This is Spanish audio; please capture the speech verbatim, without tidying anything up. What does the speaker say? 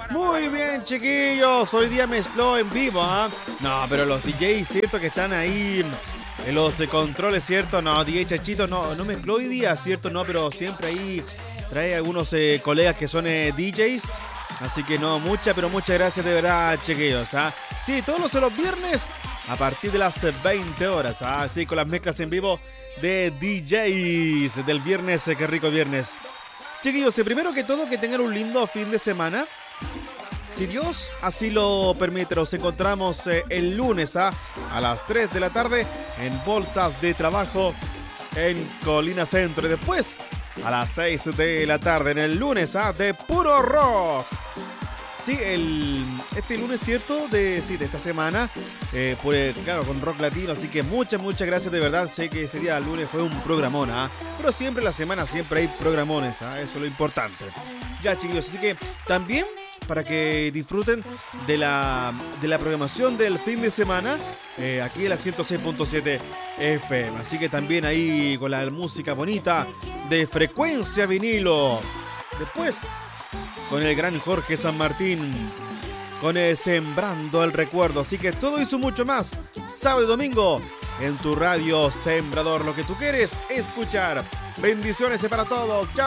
Muy bien, chiquillos. Hoy día mezcló en vivo, ¿ah? No, pero los D Js, ¿cierto? Que están ahí en los eh, controles, ¿cierto? No, D J Chachito no, no mezcló hoy día, ¿cierto? No, pero siempre ahí trae algunos eh, colegas que son eh, D Js. Así que no, muchas, pero muchas gracias de verdad, chiquillos, ¿ah? Sí, todos los, los viernes a partir de las veinte horas, ¿ah? Así con las mezclas en vivo de D Js del viernes, eh, qué rico viernes. Chiquillos, eh, primero que todo, que tengan un lindo fin de semana. Si Dios así lo permite, nos encontramos eh, el lunes ¿ah? a las tres de la tarde en Bolsas de Trabajo en Colina Centro. Y después a las seis de la tarde en el lunes ¿ah? de Puro Rock. Sí, el, este lunes, ¿cierto? De, sí, de esta semana, eh, por, claro, con rock latino. Así que muchas, muchas gracias de verdad. Sé que ese día lunes fue un programón, ¿ah? Pero siempre la semana siempre hay programones, ¿ah? Eso es lo importante. Ya, chiquillos, así que también para que disfruten de la, de la programación del fin de semana eh, aquí en la ciento seis punto siete F M. Así que también ahí con la música bonita de Frecuencia Vinilo. Después, con el gran Jorge San Martín, con el Sembrando el Recuerdo. Así que todo eso y mucho más, sábado y domingo, en tu radio Sembrador. Lo que tú quieres escuchar. Bendiciones para todos. Chao.